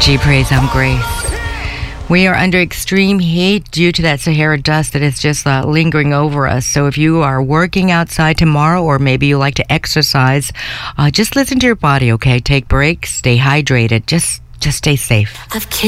G Praise, I'm Grace. We are under extreme heat due to that Sahara dust that is just lingering over us. So if you are working outside tomorrow, or maybe you like to exercise, just listen to your body, okay? Take breaks, stay hydrated, just stay safe.